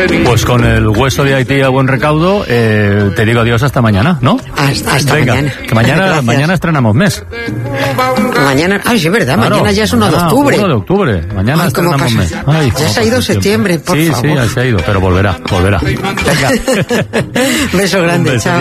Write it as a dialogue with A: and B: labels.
A: Pues con el hueso de Haití a buen recaudo, te digo adiós hasta mañana, ¿no?
B: Hasta
A: Venga,
B: mañana.
A: Que mañana estrenamos mes.
B: Mañana, ay, sí, es verdad,
A: Claro,
B: mañana ya es 1 de octubre.
A: 1 de octubre, mañana estrenamos mes. Ay,
B: ya se ha ido septiembre, por favor.
A: Sí, ya se ha ido, pero volverá. Venga.
B: Beso grande, chao.